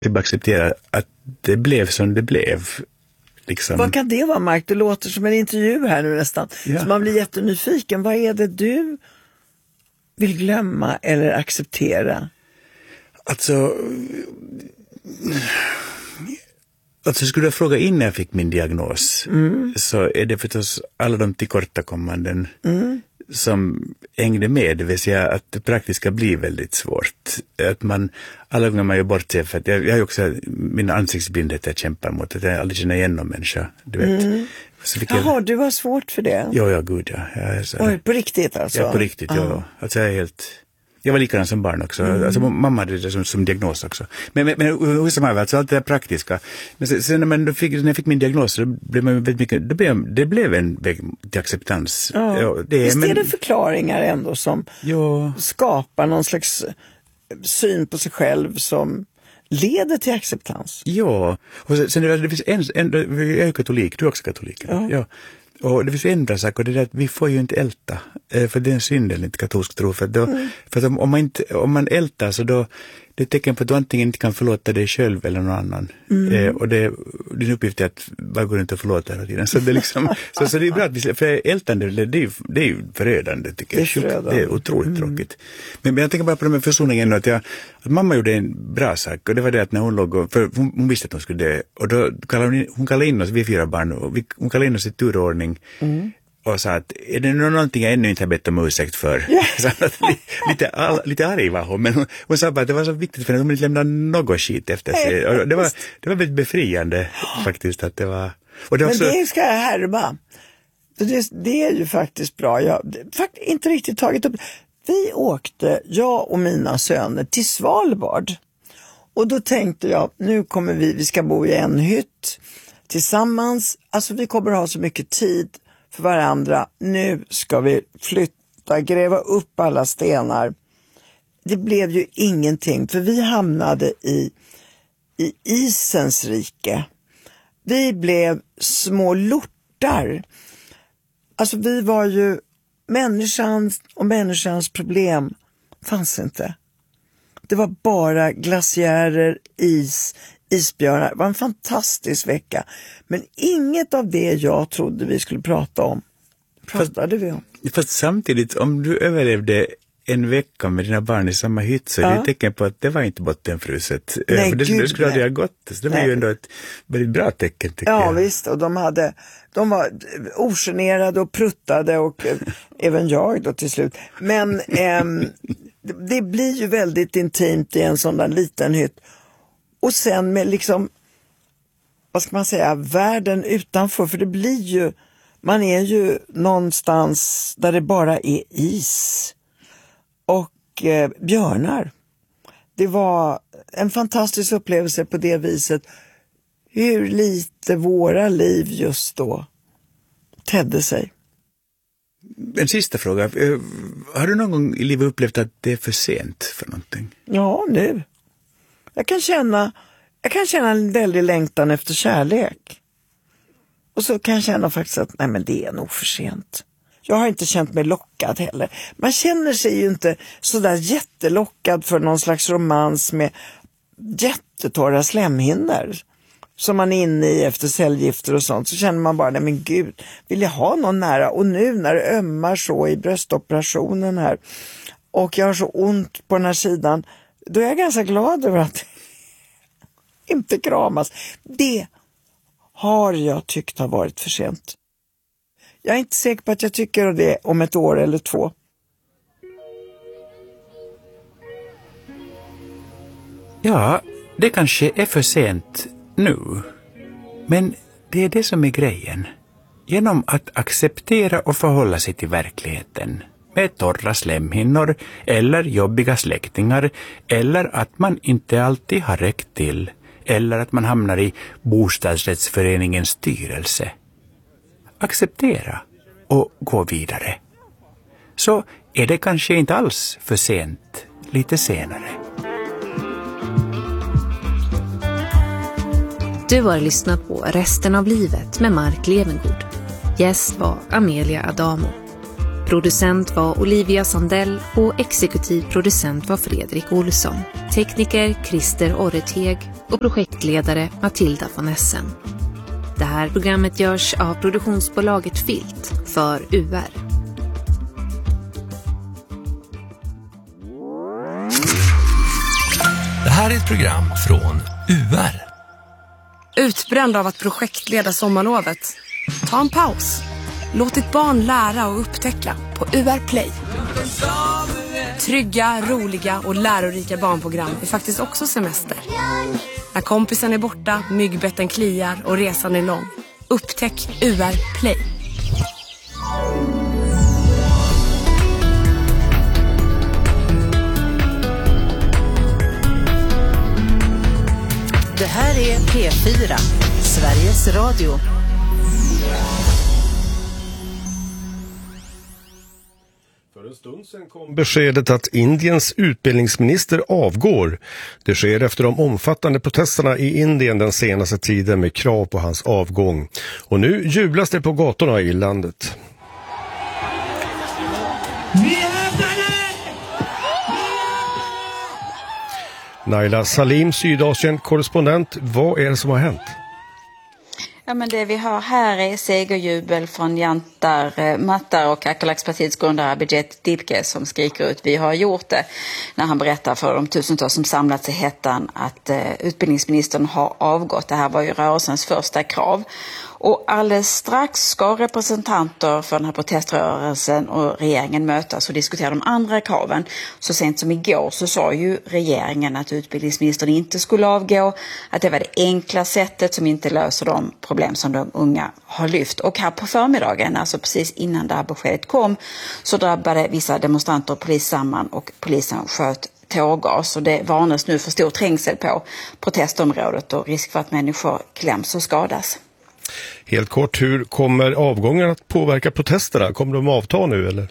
Jag bara accepterar att det blev som det blev. Liksom. Vad kan det vara, Mark? Det låter som en intervju här nu nästan. Ja. Så man blir jättenyfiken. Vad är det du vill glömma eller acceptera? Alltså skulle jag fråga innan jag fick min diagnos så är det förstås alla de tillkortakommanden som hängde med, det vill säga att det praktiska blir väldigt svårt. Att alla gånger man gör bort sig, för att jag har ju också min ansiktsblindhet jag kämpar mot, att jag aldrig känner igen någon människa, du vet. Så Jaha, du har svårt för det? Ja, gud ja. Oj, på riktigt alltså? Ja, på riktigt, ja. Alltså jag var likadan som barn också. Alltså mamma hade det som diagnos också. Men hur som helst, alltså allt det där praktiska. Men sen när jag fick min diagnos så blev man väldigt mycket, det blev en väg till acceptans. Ja. Visst är det förklaringar ändå som skapar någon slags syn på sig själv som leder till acceptans? Ja, och sen det finns jag är ju katolik, du är också katolik. Ja. Och det finns ju en sak, och det är att vi får ju inte älta, för det är en synd enligt katolsk tro, för att om man ältar så då det är ett tecken på att du antingen inte kan förlåta dig själv eller någon annan. Och din uppgift är att bara gå runt och förlåta hela tiden. Så det är liksom, så det är bra att för ältande, det är ju förödande tycker jag. Det är otroligt tråkigt. Men jag tänker bara på de här försoningen att mamma gjorde en bra sak, och det var det att när hon låg, för hon visste att hon skulle dö, och då hon kallade in oss, vi 4 barn, och hon kallade in oss i turordning. Och sa att är det någonting jag ännu inte har bett om ursäkt för? Yeah. lite arg var hon, men hon sa bara att det var så viktigt för att hon inte lämnade något skit efter sig. Och det var väldigt befriande faktiskt att det var. Och det också... Men det ska jag härma. Det är ju faktiskt bra. Jag har inte riktigt tagit upp. Vi åkte, jag och mina söner, till Svalbard. Och då tänkte jag, nu kommer vi ska bo i en hytt tillsammans. Alltså vi kommer ha så mycket tid för varandra. Nu ska vi flytta, gräva upp alla stenar. Det blev ju ingenting, för vi hamnade i isens rike. Vi blev små lortar. Alltså vi var ju människans problem fanns inte. Det var bara glaciärer, isbjörnar. Det var en fantastisk vecka. Men inget av det jag trodde vi skulle prata om pratade vi om. Fast samtidigt, om du överlevde en vecka med dina barn i samma hytt, så är det ett tecken på att det var inte bottenfruset. Nej, för det skulle aldrig ha gått. Så det var ju ändå ett väldigt bra tecken tycker jag. Ja visst, och de var ogenerade och pruttade, och även jag då till slut. Men det blir ju väldigt intimt i en sån där liten hytt. Och sen med liksom, vad ska man säga, världen utanför, för det blir ju, man är ju någonstans där det bara är is och björnar. Det var en fantastisk upplevelse på det viset, hur lite våra liv just då tedde sig. En sista fråga, har du någon gång i livet upplevt att det är för sent för någonting? Ja, nu. Jag kan känna en väldig längtan efter kärlek. Och så kan jag känna faktiskt att nej, men det är nog för sent. Jag har inte känt mig lockad heller. Man känner sig ju inte så där jättelockad för någon slags romans med jättetorra slemhinnor som man är inne i efter cellgifter och sånt. Så känner man bara, nej men gud, vill jag ha någon nära? Och nu när det ömmar så i bröstoperationen här och jag har så ont på den här sidan, då är jag ganska glad över att inte kramas. Det har jag tyckt har varit för sent. Jag är inte säker på att jag tycker det om ett år eller 2. Ja, det kanske är för sent nu. Men det är det som är grejen. Genom att acceptera och förhålla sig till verkligheten med torra slemhinnor eller jobbiga släktingar, eller att man inte alltid har räckt till, eller att man hamnar i bostadsrättsföreningens styrelse. Acceptera och gå vidare. Så är det kanske inte alls för sent lite senare. Du har lyssnat på Resten av livet med Mark Levengood. Gäst var Amelia Adamo. Producent var Olivia Sandell och exekutiv producent var Fredrik Olsson. Tekniker Christer Orreteg och projektledare Matilda von Essen. Det här programmet görs av produktionsbolaget Filt för UR. Det här är ett program från UR. Utbränd av att projektleda sommarlovet? Ta en paus. Låt ditt barn lära och upptäcka på UR Play. Trygga, roliga och lärorika barnprogram är faktiskt också semester. När kompisen är borta, myggbetten kliar och resan är lång. Upptäck UR Play. Det här är P4, Sveriges Radio. För en stund sedan kom beskedet att Indiens utbildningsminister avgår. Det sker efter de omfattande protesterna i Indien den senaste tiden med krav på hans avgång. Och nu jublas det på gatorna i landet. Naila Salim, Sydasien-korrespondent. Vad är det som har hänt? Ja, men det vi har här är segerjubel från Jantar Mattar och Akalakspartiets grundare Abhijit Dipke som skriker ut "vi har gjort det" när han berättar för de tusentals som samlats i hettan att utbildningsministern har avgått. Det här var ju rörelsens första krav. Och alldeles strax ska representanter för den här proteströrelsen och regeringen mötas och diskutera de andra kraven. Så sent som igår så sa ju regeringen att utbildningsministern inte skulle avgå, att det var det enkla sättet som inte löser de problem som de unga har lyft. Och här på förmiddagen, alltså precis innan det här beskedet kom, så drabbade vissa demonstranter och polis samman och polisen sköt tårgas. Och det varnas nu för stor trängsel på protestområdet och risk för att människor kläms och skadas. Helt kort, hur kommer avgången att påverka protesterna? Kommer de avta nu eller?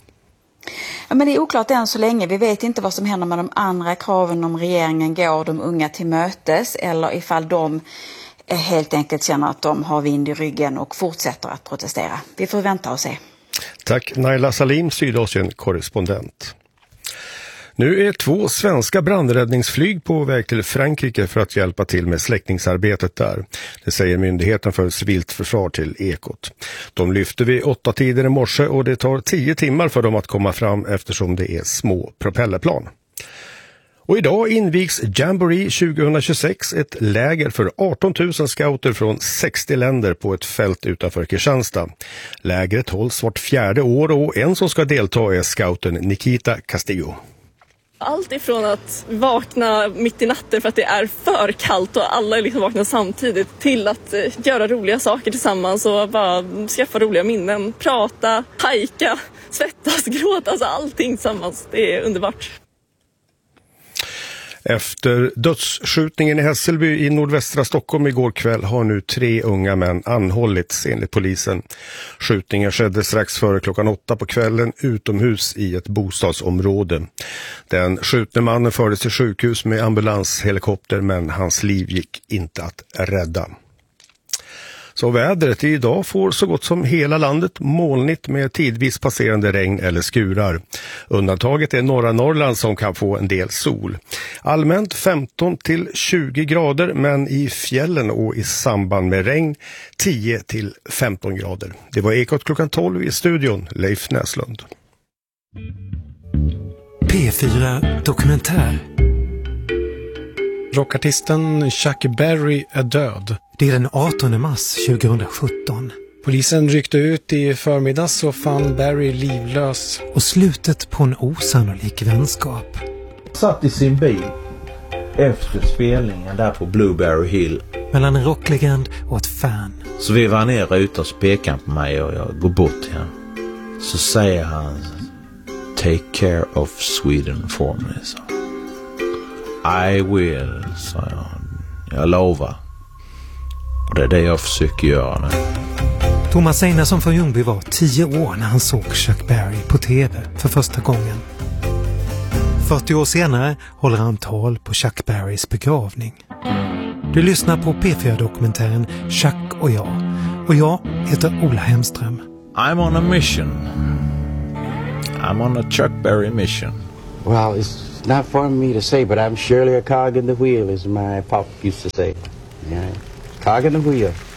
Ja, men det är oklart än så länge. Vi vet inte vad som händer med de andra kraven om regeringen går de unga till mötes eller ifall de helt enkelt känner att de har vind i ryggen och fortsätter att protestera. Vi får vänta och se. Tack Naila Salim, Sydasien-korrespondent. Nu är 2 svenska brandräddningsflyg på väg till Frankrike för att hjälpa till med släckningsarbetet där. Det säger Myndigheten för civilt försvar till Ekot. De lyfter vid 8-tiden i morse och det tar 10 timmar för dem att komma fram eftersom det är små propellerplan. Och idag invigs Jamboree 2026, ett läger för 18 000 scouter från 60 länder på ett fält utanför Kristianstad. Lägret hålls vart 4:e år och en som ska delta är scouten Nikita Castillo. Allt ifrån att vakna mitt i natten för att det är för kallt och alla är liksom vakna samtidigt till att göra roliga saker tillsammans och bara skaffa roliga minnen, prata, hajka, svettas, gråta, alltså allting tillsammans. Det är underbart. Efter dödsskjutningen i Hässelby i nordvästra Stockholm igår kväll har nu 3 unga män anhållits enligt polisen. Skjutningen skedde strax före klockan 8 på kvällen utomhus i ett bostadsområde. Den skjutne mannen fördes till sjukhus med ambulanshelikopter men hans liv gick inte att rädda. Så vädret idag får så gott som hela landet molnigt med tidvis passerande regn eller skurar. Undantaget är norra Norrland som kan få en del sol. Allmänt 15 till 20 grader men i fjällen och i samband med regn 10 till 15 grader. Det var Ekot klockan 12 i studion, Leif Näslund. P4 Dokumentär. Rockartisten Chuck Berry är död. Det är den 18 mars 2017. Polisen ryckte ut i förmiddags och fann Berry livlös. Och slutet på en osannolik vänskap. Satt i sin bil efter spelningen där på Blueberry Hill. Mellan en rocklegend och ett fan. Så vi var ner ute och pekade han på mig och jag går bort till honom. Så säger han: "Take care of Sweden for me." Så. "I will", sa jag. "Jag lovar." Och det är det jag försöker göra nu. Thomas Einarsson från Ljungby var 10 år när han såg Chuck Berry på tv för första gången. 40 år senare håller han tal på Chuck Berrys begravning. Du lyssnar på P4-dokumentären Chuck och jag. Och jag heter Ola Hemström. I'm on a mission. I'm on a Chuck Berry mission. Well, not for me to say, but I'm surely a cog in the wheel, as my pop used to say. Yeah, cog in the wheel.